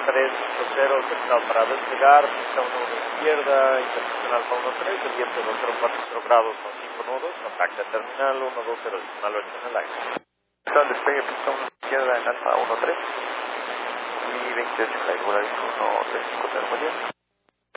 350 central para despegar, posição 1 izquierda, internacional para 13, el viento 2040 grados con 5 nudos, contacta terminal 120 decimal 8 en el aire. Despegue pista 1 izquierda en alfa 13 y 20 decimal, 135 termo